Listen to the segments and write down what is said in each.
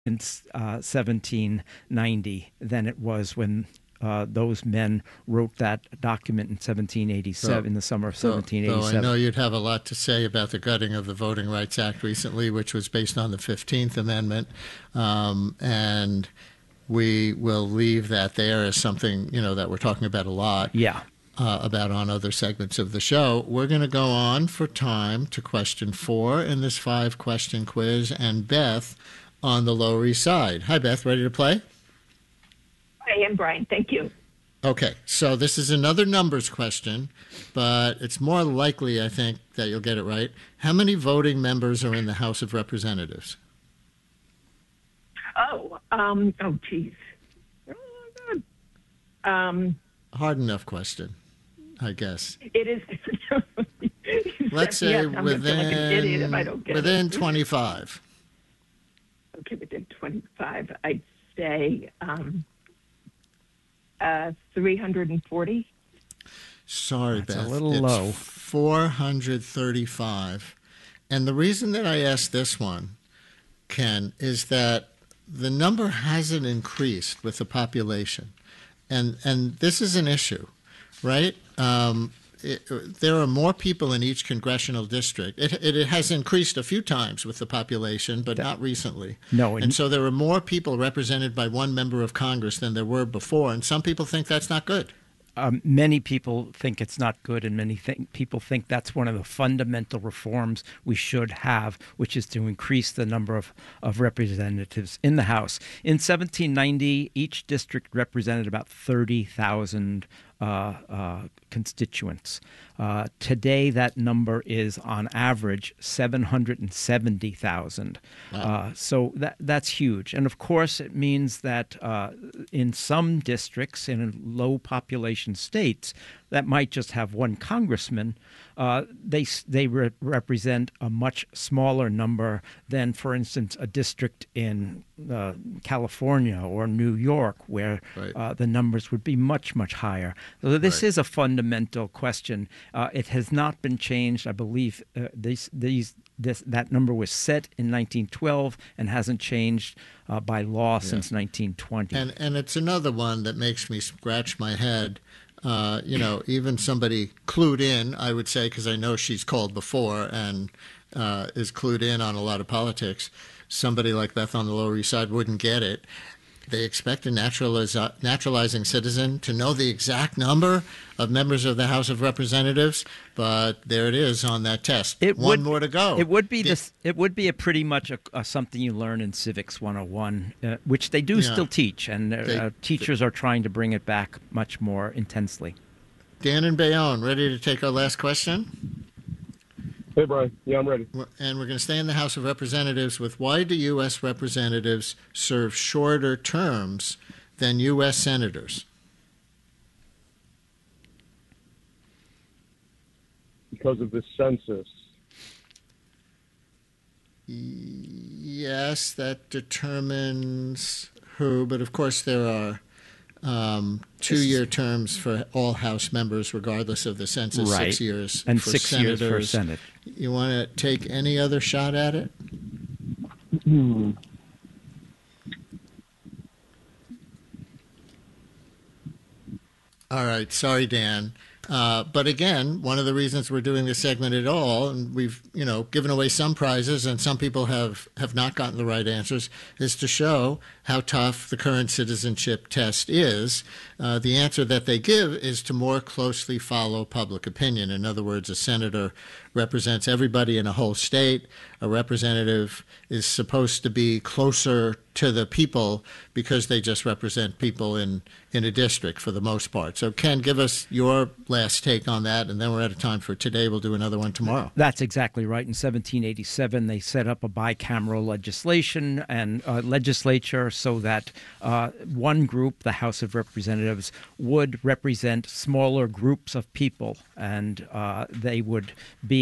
in 1790 than it was when those men wrote that document in 1787, in the summer of Though 1787. I know you'd have a lot to say about the gutting of the Voting Rights Act recently, which was based on the 15th Amendment, and we will leave that there as something that we're talking about a lot. Yeah. About on other segments of the show. We're going to go on for time to question 4 in this 5-question quiz, and Beth on the Lower East Side. Hi, Beth. Ready to play? I am, Brian. Thank you. Okay, so this is another numbers question, but it's more likely, I think, that you'll get it right. How many voting members are in the House of Representatives? Geez. Hard enough question, I guess. It is. Let's say I'm gonna feel like an idiot if I don't get within it. 25. Okay, within 25, I'd say 340. Sorry, That's Beth. a little it's low. 435. And the reason that I asked this one, Ken, is that the number hasn't increased with the population. And this is an issue, right? There are more people in each congressional district. It has increased a few times with the population, but not recently. No. And so there are more people represented by one member of Congress than there were before, and some people think that's not good. Many people think it's not good, and many people think that's one of the fundamental reforms we should have, which is to increase the number of representatives in the House. In 1790, each district represented about 30,000 constituents. Today, that number is on average 770,000. Wow. So that's huge. And of course, it means that in some districts, in low population states, that might just have one congressman, they represent a much smaller number than, for instance, a district in California or New York, where Right. the numbers would be much, much higher. So this Right. is a fundamental question. It has not been changed. I believe that number was set in 1912 and hasn't changed by law since 1920. And it's another one that makes me scratch my head. Even somebody clued in, I would say, because I know she's called before and is clued in on a lot of politics. Somebody like Beth on the Lower East Side wouldn't get it. They expect a naturalizing citizen to know the exact number of members of the House of Representatives, but there it is on that test. One more to go. It would be It would be a pretty much something you learn in Civics 101, which they do still teach, and teachers are trying to bring it back much more intensely. Dan and Bayonne, ready to take our last question? Hey, Brian. Yeah, I'm ready. And we're going to stay in the House of Representatives with, why do U.S. representatives serve shorter terms than U.S. senators? Because of the census. Yes, that determines who, but of course there are 2-year terms for all House members, regardless of the census. Right. 6 years and for 6 senators. years for Senate. You want to take any other shot at it? All right. Sorry, Dan. But again, one of the reasons we're doing this segment at all, and we've given away some prizes, and some people have not gotten the right answers, is to show how tough the current citizenship test is. The answer that they give is to more closely follow public opinion. In other words, a senator represents everybody in a whole state. A representative is supposed to be closer to the people because they just represent people in a district for the most part. So, Ken, give us your last take on that, and then we're out of time for today. We'll do another one tomorrow. That's exactly right. In 1787, they set up a bicameral legislation and legislature so that one group, the House of Representatives, would represent smaller groups of people, and they would be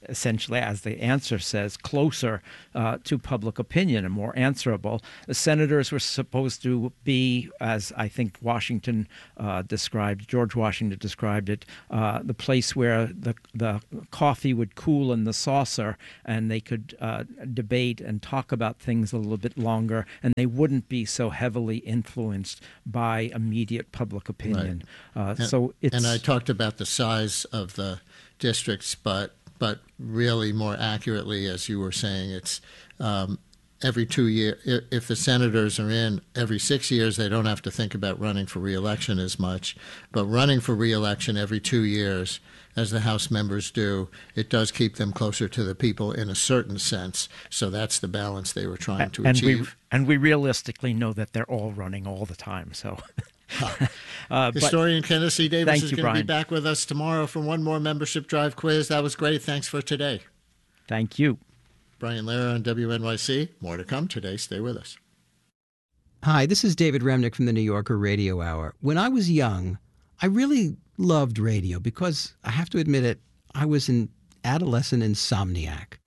essentially, as the answer says, closer to public opinion and more answerable. The senators were supposed to be, as I think Washington George Washington described it, the place where the coffee would cool in the saucer and they could debate and talk about things a little bit longer, and they wouldn't be so heavily influenced by immediate public opinion. Right. And I talked about the size of the districts, but really more accurately, as you were saying, it's every 2 years. If the senators are in every 6 years, they don't have to think about running for re-election as much. But running for re-election every 2 years, as the House members do, it does keep them closer to the people in a certain sense. So that's the balance they were trying to achieve. And we realistically know that they're all running all the time. So. Historian Kenneth C. Davis is going to be Brian. back with us tomorrow for one more membership drive quiz. That was great. Thanks for today. Thank you. Brian Lehrer on WNYC. More to come today. Stay with us. Hi, this is David Remnick from the New Yorker Radio Hour. When I was young, I really loved radio because, I have to admit it, I was an adolescent insomniac.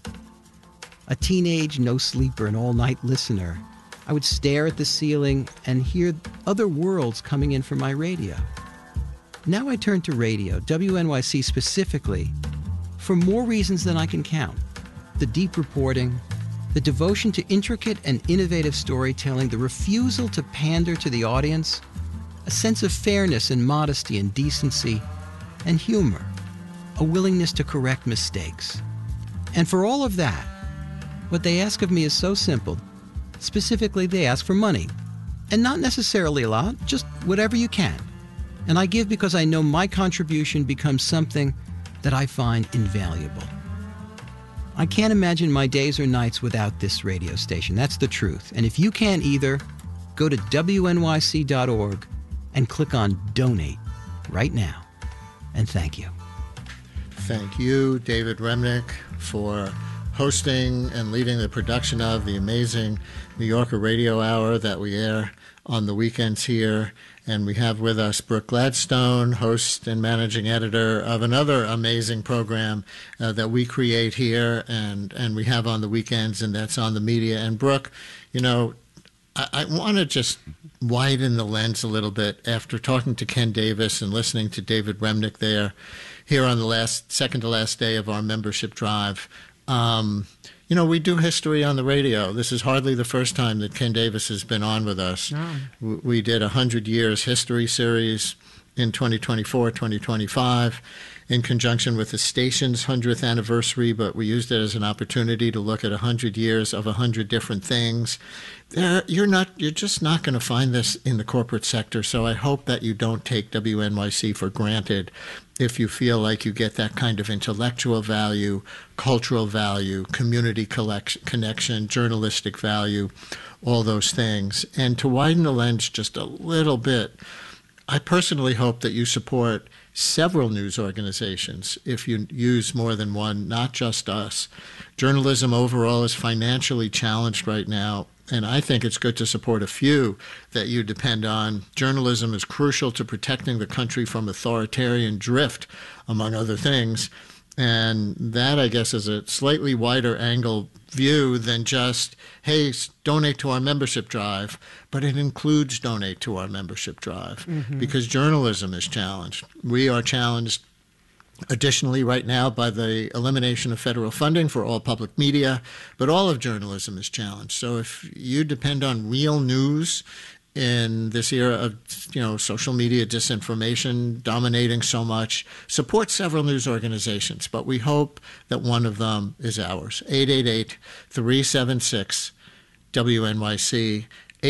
A teenage no-sleeper and all-night listener. I would stare at the ceiling and hear other worlds coming in from my radio. Now I turn to radio, WNYC specifically, for more reasons than I can count. The deep reporting, the devotion to intricate and innovative storytelling, the refusal to pander to the audience, a sense of fairness and modesty and decency, and humor, a willingness to correct mistakes. And for all of that, what they ask of me is so simple. Specifically, they ask for money. And not necessarily a lot, just whatever you can. And I give because I know my contribution becomes something that I find invaluable. I can't imagine my days or nights without this radio station. That's the truth. And if you can't either, go to WNYC.org and click on Donate right now. And thank you. Thank you, David Remnick, for hosting and leading the production of the amazing New Yorker Radio Hour that we air on the weekends here. And we have with us Brooke Gladstone, host and managing editor of another amazing program that we create here and we have on the weekends, and that's On the Media. And Brooke, you know, I want to just widen the lens a little bit after talking to Ken Davis and listening to David Remnick here on the second to last day of our membership drive. You know, we do history on the radio. This is hardly the first time that Ken Davis has been on with us. No. We did a 100 Years History series in 2024, 2025, in conjunction with the station's 100th anniversary, but we used it as an opportunity to look at 100 years of 100 different things. You're just not going to find this in the corporate sector, so I hope that you don't take WNYC for granted if you feel like you get that kind of intellectual value, cultural value, community connection, journalistic value, all those things. And to widen the lens just a little bit, I personally hope that you support several news organizations if you use more than one, not just us. Journalism overall is financially challenged right now, and I think it's good to support a few that you depend on. Journalism is crucial to protecting the country from authoritarian drift, among other things. And that, I guess, is a slightly wider angle view than just, hey, donate to our membership drive, but it includes donate to our membership drive because journalism is challenged. We are challenged additionally right now by the elimination of federal funding for all public media, but all of journalism is challenged. So if you depend on real news in this era of, social media disinformation dominating so much, support several news organizations, but we hope that one of them is ours. 888-376-WNYC,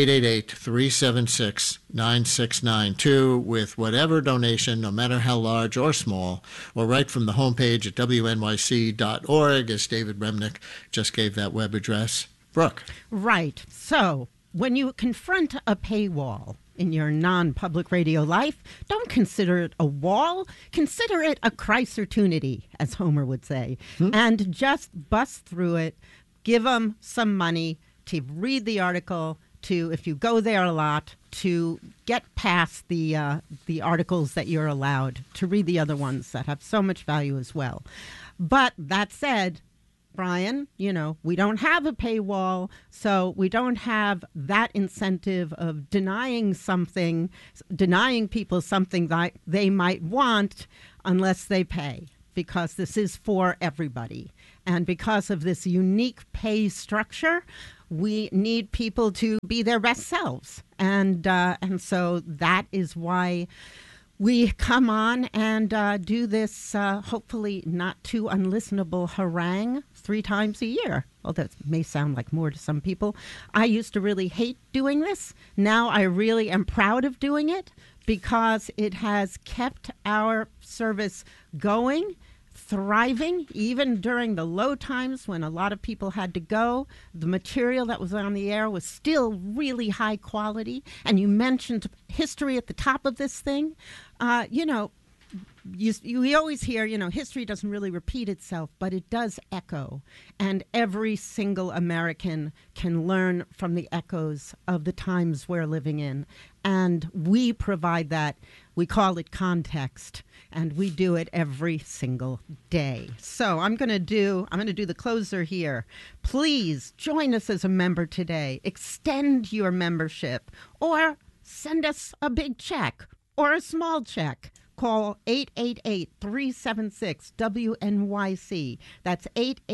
888-376-9692 with whatever donation, no matter how large or small, or right from the homepage at WNYC.org, as David Remnick just gave that web address. Brooke. Right. So when you confront a paywall in your non-public radio life, don't consider it a wall. Consider it a Christ-opportunity, as Homer would say, and just bust through it. Give them some money to read the article, to, if you go there a lot, to get past the articles that you're allowed, to read the other ones that have so much value as well. But that said, Brian, we don't have a paywall, so we don't have that incentive of denying people something that they might want unless they pay, because this is for everybody. And because of this unique pay structure, we need people to be their best selves. And so that is why we come on and do this hopefully not too unlistenable harangue 3 times a year. Well, that may sound like more to some people. I used to really hate doing this. Now I really am proud of doing it because it has kept our service going, thriving, even during the low times when a lot of people had to go. The material that was on the air was still really high quality. And you mentioned history at the top of this thing. We always hear, history doesn't really repeat itself, but it does echo. And every single American can learn from the echoes of the times we're living in. And we provide that. We call it context, and we do it every single day. So I'm going to do the closer here. Please join us as a member today. Extend your membership, or send us a big check or a small check. Call 888-376-WNYC. That's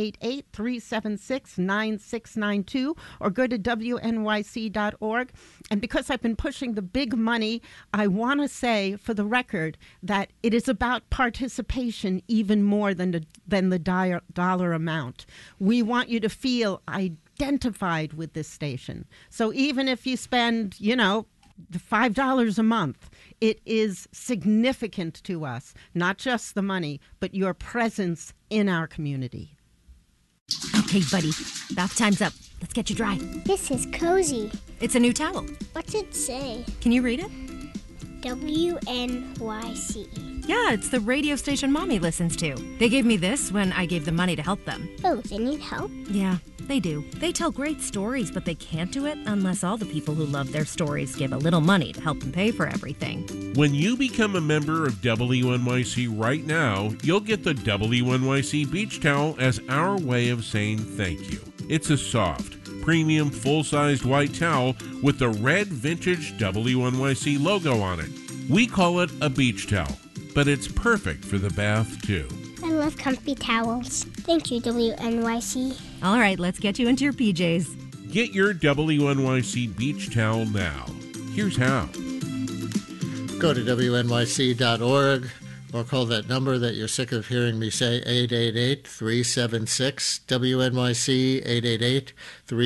888-376-9692, or go to WNYC.org. And because I've been pushing the big money, I want to say for the record that it is about participation even more than the dollar amount. We want you to feel identified with this station. So even if you spend, the $5 a month, it is significant to us, not just the money, but your presence in our community. Okay, buddy, bath time's up. Let's get you dry. This is cozy. It's a new towel. What's it say? Can you read it? WNYC. Yeah, it's the radio station Mommy listens to. They gave me this when I gave them money to help them. Oh, they need help? Yeah, they do. They tell great stories, but they can't do it unless all the people who love their stories give a little money to help them pay for everything. When you become a member of WNYC right now, you'll get the WNYC beach towel as our way of saying thank you. It's a soft, premium, full-sized white towel with the red vintage WNYC logo on it. We call it a beach towel, but it's perfect for the bath, too. I love comfy towels. Thank you, WNYC. All right, let's get you into your PJs. Get your WNYC beach towel now. Here's how. Go to WNYC.org or call that number that you're sick of hearing me say, 888-376-WNYC,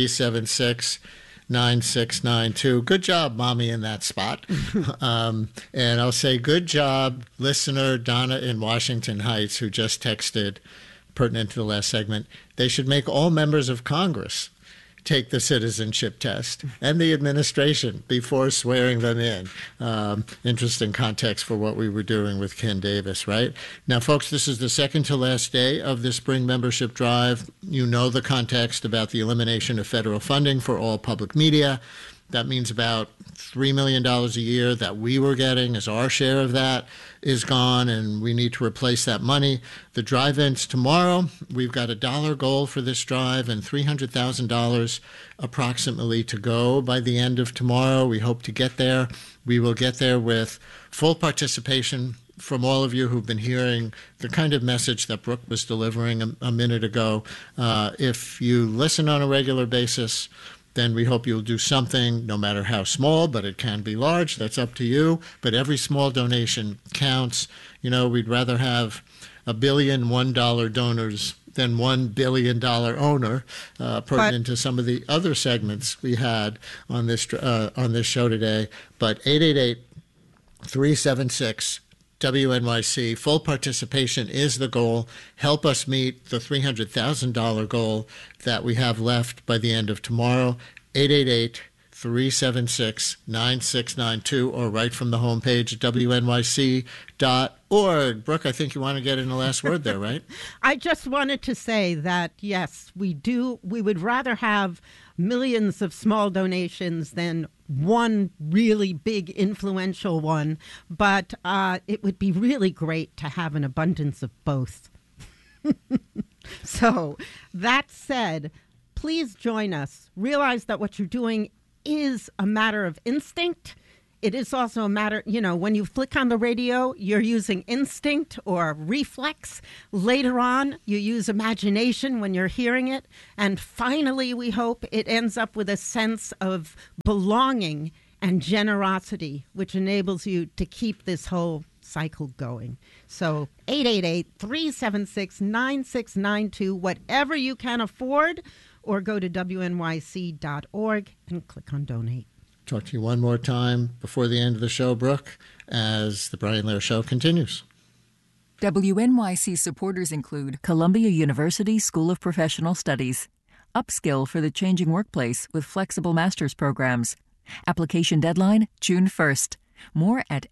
888-376-9692. Good job, Mommy, in that spot. And I'll say good job, listener Donna in Washington Heights, who just texted, pertinent to the last segment, they should make all members of Congress take the citizenship test and the administration before swearing them in. Interesting context for what we were doing with Ken Davis, right? Now, folks, this is the second to last day of the spring membership drive. You know the context about the elimination of federal funding for all public media. That means about $3 million a year that we were getting as our share of that is gone, and we need to replace that money. The drive ends tomorrow. We've got a dollar goal for this drive and $300,000 approximately to go by the end of tomorrow. We hope to get there. We will get there with full participation from all of you who've been hearing the kind of message that Brooke was delivering a minute ago. If you listen on a regular basis, then we hope you'll do something, no matter how small, but it can be large. That's up to you. But every small donation counts. We'd rather have $1 billion $1 donors than $1 billion owner, pertinent to some of the other segments we had on this show today. But 888-376 WNYC. Full participation is the goal. Help us meet the $300,000 goal that we have left by the end of tomorrow. 888-376-9692, or right from the homepage at WNYC.org. Brooke, I think you want to get in the last word there, right? I just wanted to say that, yes, we do. We would rather have millions of small donations than one really big influential one, but it would be really great to have an abundance of both. So, that said, please join us. Realize that what you're doing is a matter of instinct. It is also a matter, when you flick on the radio, you're using instinct or reflex. Later on, you use imagination when you're hearing it. And finally, we hope it ends up with a sense of belonging and generosity, which enables you to keep this whole cycle going. So 888-376-9692, whatever you can afford, or go to wnyc.org and click on donate. Talk to you one more time before the end of the show, Brooke, as the Brian Lehrer Show continues. WNYC supporters include Columbia University School of Professional Studies, Upskill for the Changing Workplace with flexible master's programs. Application deadline, June 1st. More at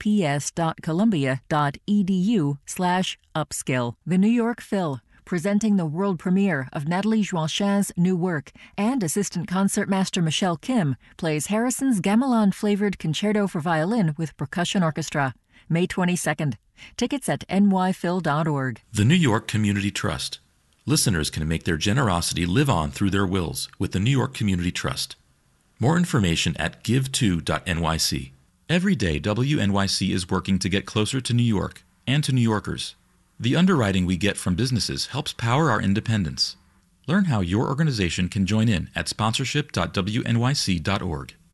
sps.columbia.edu/upskill. The New York Phil, presenting the world premiere of Nathalie Joachin's new work, and assistant concertmaster Michelle Kim plays Harrison's gamelan-flavored concerto for violin with percussion orchestra. May 22nd. Tickets at nyphil.org. The New York Community Trust. Listeners can make their generosity live on through their wills with the New York Community Trust. More information at give2.nyc. Every day, WNYC is working to get closer to New York and to New Yorkers. The underwriting we get from businesses helps power our independence. Learn how your organization can join in at sponsorship.wnyc.org.